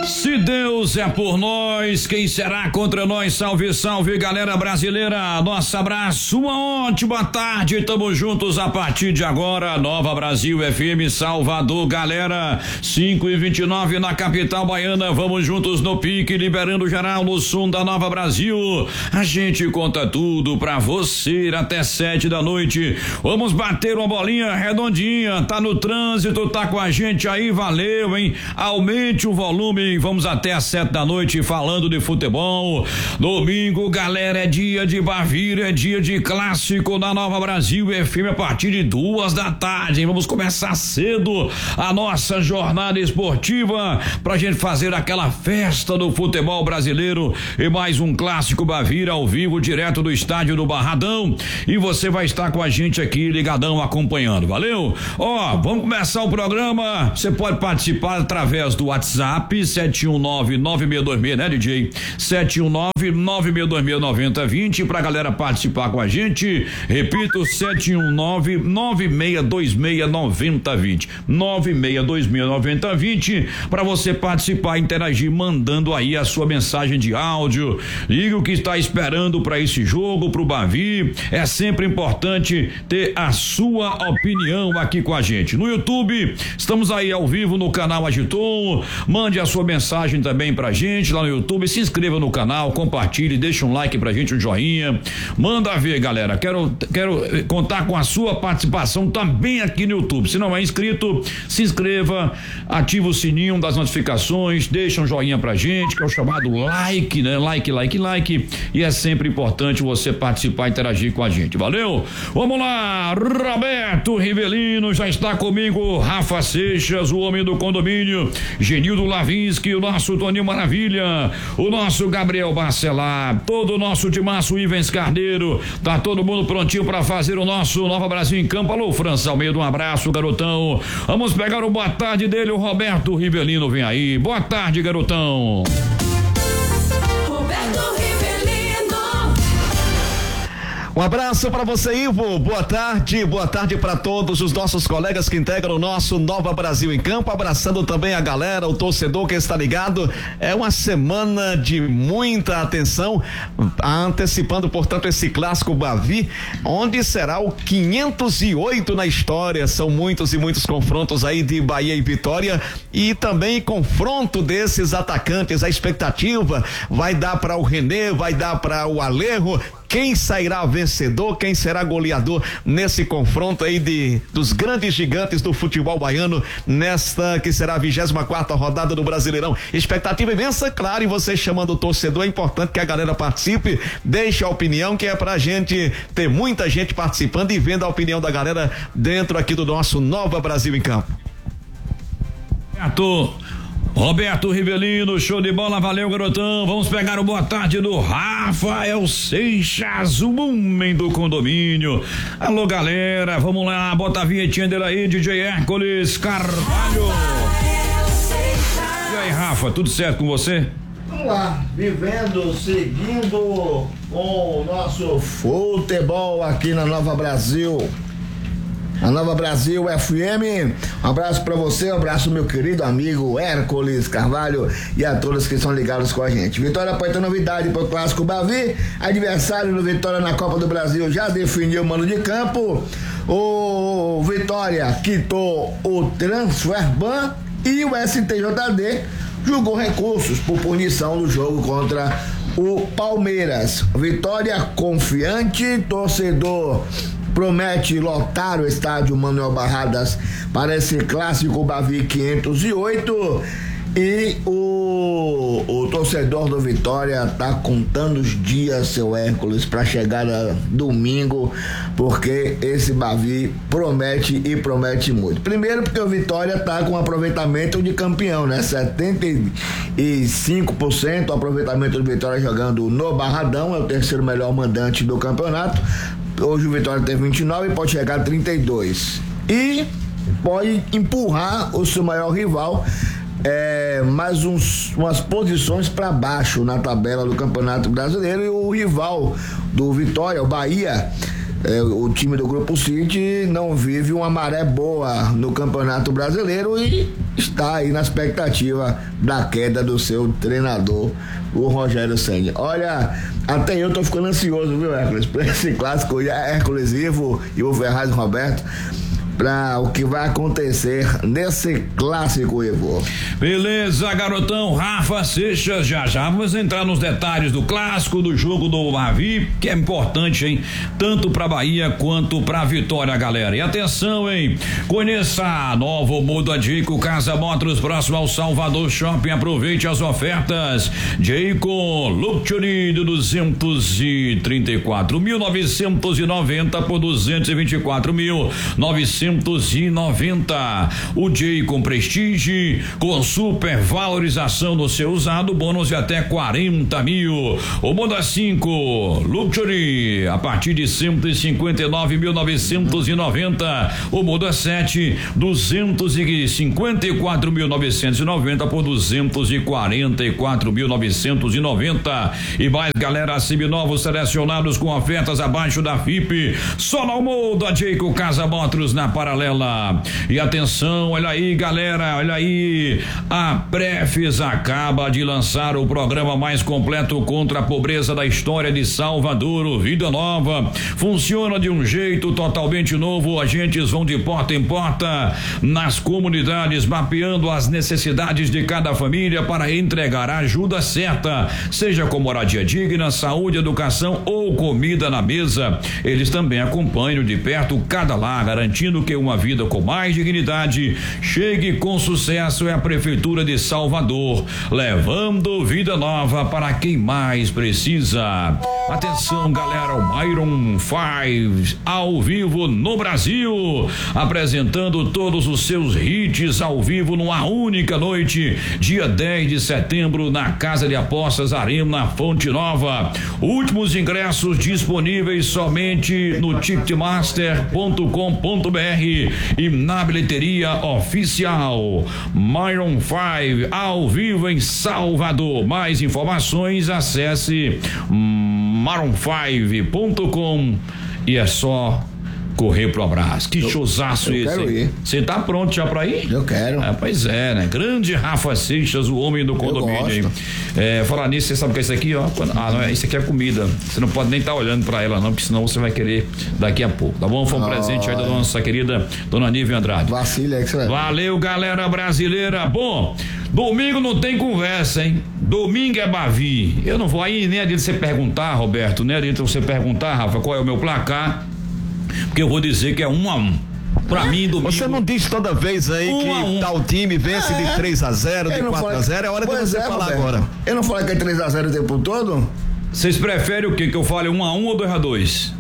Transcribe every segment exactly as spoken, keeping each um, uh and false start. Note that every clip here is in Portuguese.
Se Deus é por nós, quem será contra nós? Salve, salve, galera brasileira. Nosso abraço, uma ótima tarde. Tamo juntos a partir de agora. Nova Brasil F M Salvador, galera. cinco e vinte e nove na capital baiana. Vamos juntos no pique, liberando geral no som da Nova Brasil. A gente conta tudo pra você até sete da noite. Vamos bater uma bolinha redondinha. Tá no trânsito, tá com a gente aí, valeu, hein? Aumente o volume. Vamos até às sete da noite falando de futebol. Domingo, galera, é dia de Bavira, é dia de clássico na Nova Brasil F M a partir de duas da tarde. Hein? Vamos começar cedo a nossa jornada esportiva pra gente fazer aquela festa do futebol brasileiro e mais um clássico Bavira ao vivo, direto do estádio do Barradão. E você vai estar com a gente aqui ligadão acompanhando, valeu? Ó, vamos começar o programa. Você pode participar através do WhatsApp sete um nove nove seis dois seis, né, D J? sete um nove nove seis dois seis nove zero dois zero pra galera participar com a gente. Repito, sete um nove nove seis dois seis nove zero dois zero nove seis dois seis nove zero dois zero pra você participar, interagir, mandando aí a sua mensagem de áudio. Liga o que está esperando para esse jogo, pro Bavi. É sempre importante ter a sua opinião aqui com a gente. No YouTube, estamos aí ao vivo no canal Agiton. Mande a sua mensagem também pra gente lá no YouTube. Se inscreva no canal, compartilhe, deixa um like pra gente, um joinha. Manda ver, galera. Quero, quero contar com a sua participação também aqui no YouTube. Se não é inscrito, se inscreva, ativa o sininho das notificações, deixa um joinha pra gente, que é o chamado like, né? Like, like, like. E é sempre importante você participar, interagir com a gente. Valeu? Vamos lá, Roberto Rivelino já está comigo, Rafa Seixas, o homem do condomínio, Genildo Lavinsky, o nosso Toninho Maravilha, o nosso Gabriel Bacelar, todo o nosso timaço Ivens Carneiro, tá todo mundo prontinho para fazer o nosso Nova Brasil em campo. Alô, França Almeida, um abraço, garotão. Vamos pegar o boa tarde dele, o Roberto Rivelino vem aí. Boa tarde, garotão. Um abraço para você, Ivo. Boa tarde, boa tarde para todos os nossos colegas que integram o nosso Nova Brasil em Campo. Abraçando também a galera, o torcedor que está ligado. É uma semana de muita atenção, antecipando, portanto, esse clássico Bavi, onde será o quinhentos e oito na história. São muitos e muitos confrontos aí de Bahia e Vitória, e também confronto desses atacantes. A expectativa vai dar para o René, vai dar para o Alejo. Quem sairá vencedor, quem será goleador nesse confronto aí de dos grandes gigantes do futebol baiano nesta que será a vigésima quarta rodada do Brasileirão. Expectativa imensa, claro, e você chamando o torcedor, é importante que a galera participe, deixe a opinião, que é pra gente ter muita gente participando e vendo a opinião da galera dentro aqui do nosso Nova Brasil em Campo. Roberto, Roberto Rivelino, show de bola, valeu, garotão. Vamos pegar o boa tarde do Rafael Seixas, o homem do condomínio. Alô, galera, vamos lá, bota a vinhetinha dele aí, D J Hércules Carvalho. E aí, Rafa, tudo certo com você? Vamos lá, vivendo, seguindo com o nosso futebol aqui na Nova Brasil. A Nova Brasil F M, um abraço pra você, um abraço meu querido amigo Hércules Carvalho e a todos que estão ligados com a gente. Vitória pode ter novidade pro clássico Bavi, adversário do Vitória na Copa do Brasil já definiu o mano de campo. O Vitória quitou o transfer ban e o S T J D julgou recursos por punição do jogo contra o Palmeiras. Vitória confiante, torcedor promete lotar o estádio Manuel Barradas para esse clássico Bavi quinhentos e oito, e o, o torcedor do Vitória tá contando os dias, seu Hércules, para chegar a domingo, porque esse Bavi promete e promete muito. Primeiro porque o Vitória tá com aproveitamento de campeão, né? setenta e cinco por cento o aproveitamento do Vitória jogando no Barradão, é o terceiro melhor mandante do campeonato. Hoje o Vitória tem vinte e nove e pode chegar a trinta e dois. E pode empurrar o seu maior rival é, mais uns, umas posições para baixo na tabela do Campeonato Brasileiro. E o rival do Vitória, o Bahia, É, o time do Grupo City não vive uma maré boa no Campeonato Brasileiro e está aí na expectativa da queda do seu treinador, o Rogério Ceni. Olha, até eu tô ficando ansioso, viu, Hércules, para esse clássico, Hércules, Ivo e o Ferraz e Roberto, para o que vai acontecer nesse clássico, Ivo. Beleza, garotão. Rafa Seixas, já já vamos entrar nos detalhes do clássico, do jogo do Bavi, que é importante, hein? Tanto pra Bahia quanto pra Vitória, galera. E atenção, hein? Conheça a nova Muda Jayco Casa Motors, próximo ao Salvador Shopping. Aproveite as ofertas. Jayco Luxury de duzentos e trinta e quatro mil novecentos e noventa por duzentos e vinte e quatro mil novecentos e noventa. O Jayco Prestige com super valorização no seu usado, bônus de até quarenta mil. O Moda cinco Luxury a partir de cento e cinquenta e nove mil novecentos e noventa. O Moda sete duzentos e cinquenta e quatro mil novecentos e noventa por duzentos e quarenta e quatro mil novecentos e noventa. E mais, galera, seminovos selecionados com ofertas abaixo da F I P. Só na Moda Jayco Casa Motors na Paralela. E atenção, olha aí, galera, olha aí, a Prefis acaba de lançar o programa mais completo contra a pobreza da história de Salvador, o Vida Nova. Funciona de um jeito totalmente novo. Agentes vão de porta em porta nas comunidades, mapeando as necessidades de cada família para entregar a ajuda certa, seja com moradia digna, saúde, educação ou comida na mesa. Eles também acompanham de perto cada lar, garantindo que uma vida com mais dignidade chegue com sucesso. É a Prefeitura de Salvador, levando vida nova para quem mais precisa. Atenção, galera, o Myron Five ao vivo no Brasil, apresentando todos os seus hits ao vivo numa única noite, dia dez de setembro, na Casa de Apostas Arena Fonte Nova. Últimos ingressos disponíveis somente no ticketmaster ponto com ponto br e na bilheteria oficial. Myron Five ao vivo em Salvador. Mais informações, acesse myron five ponto com e é só correr pro abraço. Que showzaço esse. Quero ir. Você tá pronto já pra ir? Eu quero. É, pois é, né? Grande Rafa Seixas, o homem do condomínio aí. É, falar nisso, você sabe o que é isso aqui, ó? Ah, não, isso aqui é comida. Você não pode nem estar tá olhando pra ela, não, porque senão você vai querer daqui a pouco, tá bom? Foi um oh, presente aí da nossa querida dona Nívia Andrade. Vacila aí que você vai. Valeu, galera brasileira. Bom, domingo não tem conversa, hein? Domingo é Bavi. Eu não vou aí, nem adianta você perguntar, Roberto, nem adianta você perguntar, Rafa, qual é o meu placar, porque eu vou dizer que é um a um. Pra mim, domingo. Você não diz toda vez aí um que um. tal time vence é. de três a zero, de quatro a zero, é hora de você é, falar Roberto. Agora. Eu não falei que é três a zero o tempo todo? Vocês preferem o quê? Que eu fale um a um ou dois a dois?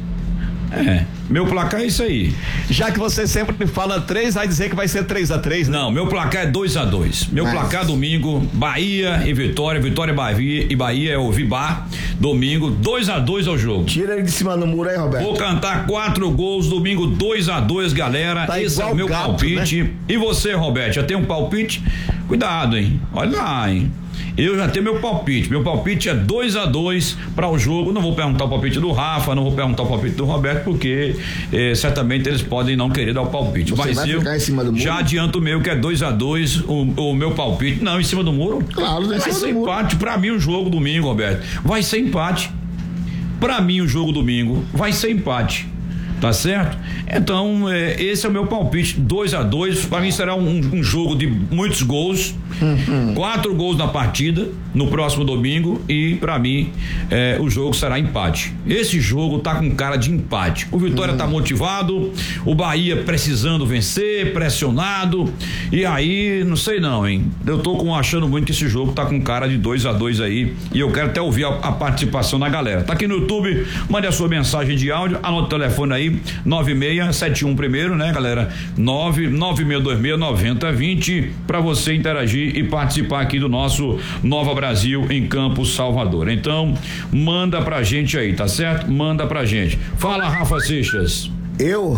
É, meu placar é isso aí. Já que você sempre fala três, vai dizer que vai ser três a três, né? Não, meu placar é dois a dois. Meu Mas... placar domingo, Bahia e Vitória, Vitória e Bahia, e Bahia é o Vibar. Domingo, dois a dois ao jogo. Tira ele de cima do muro aí, Roberto. Vou cantar quatro gols, domingo dois a dois, galera. Tá. Esse é o meu gato, palpite, né? E você, Roberto, já tem um palpite? Cuidado, hein? Olha lá, hein? Eu já tenho meu palpite. Meu palpite é dois a dois para o jogo. Não vou perguntar o palpite do Rafa, não vou perguntar o palpite do Roberto, porque eh, certamente eles podem não querer dar o palpite. Você Mas vai eu ficar em cima do muro? Já adianto o meu, que é dois a dois, o, o meu palpite. Não, em cima do muro? Claro, vai ser empate. Para mim, o jogo domingo, Roberto, vai ser empate. Para mim, o jogo domingo vai ser empate. Tá certo? Então, é, esse é o meu palpite, dois a dois. Para mim será um, um jogo de muitos gols, uhum. quatro gols na partida no próximo domingo, e para mim é, o jogo será empate. Esse jogo tá com cara de empate. O Vitória uhum. tá motivado, o Bahia precisando vencer, pressionado, e aí não sei não, hein? Eu tô com, achando muito que esse jogo tá com cara de dois a dois aí, e eu quero até ouvir a, a participação da galera. Tá aqui no YouTube, mande a sua mensagem de áudio, anota o telefone aí, nove seis sete um primeiro, né, galera? nove nove seis dois seis nove zero dois zero para você interagir e participar aqui do nosso Nova Brasil em Campos, Salvador. Então, manda pra gente aí, tá certo? Manda pra gente. Fala, Rafa Seixas. Eu?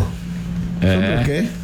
É. Sobre o quê?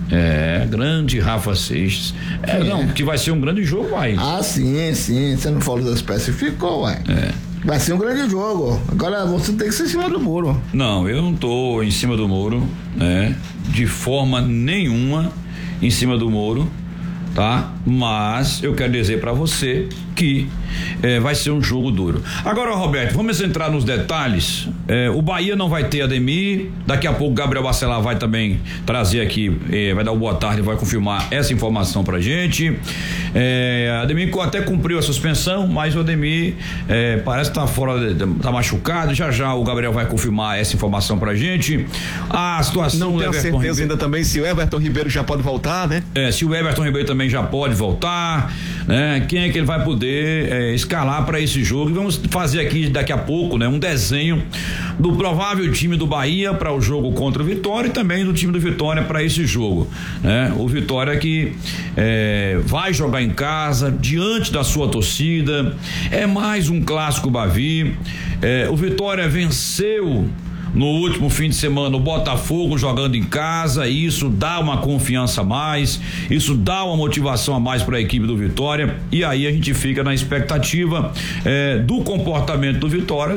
É, grande Rafa Seixas. É, é, não, que vai ser um grande jogo, vai. Ah, sim, sim. Você não falou das especificou, uai. É. Vai ser um grande jogo. Agora você tem que ser em cima do muro. Não, eu não tô em cima do muro, né? De forma nenhuma em cima do muro, tá? Mas eu quero dizer para você que eh, vai ser um jogo duro. Agora, Roberto, vamos entrar nos detalhes. Eh, o Bahia não vai ter Ademir, daqui a pouco o Gabriel Bacelar vai também trazer aqui, eh, vai dar uma boa tarde, vai confirmar essa informação pra gente. Eh, Ademir até cumpriu a suspensão, mas o Ademir eh, parece que tá fora, tá machucado. Já já o Gabriel vai confirmar essa informação pra gente. A situação não do tenho Everton certeza Ribeiro, ainda também se o Everton Ribeiro já pode voltar, né? É, se o Everton Ribeiro também já pode voltar, né? Quem é que ele vai poder é, escalar para esse jogo? E vamos fazer aqui daqui a pouco, né? Um desenho do provável time do Bahia para o jogo contra o Vitória e também do time do Vitória para esse jogo, né? O Vitória que é, vai jogar em casa diante da sua torcida, é mais um clássico Bavi. É, o Vitória venceu no último fim de semana o Botafogo jogando em casa, e isso dá uma confiança a mais, isso dá uma motivação a mais para a equipe do Vitória, e aí a gente fica na expectativa eh, do comportamento do Vitória